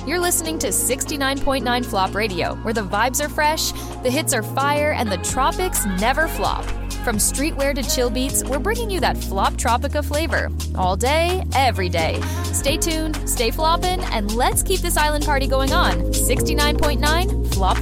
You're listening to 69.9 Flop Radio, where the vibes are fresh, the hits are fire, and the tropics never flop. From streetwear to chill beats, we're bringing you that Flop Tropica flavor. All day, every day. Stay tuned, stay floppin', and let's keep this island party going on. 69.9 Flop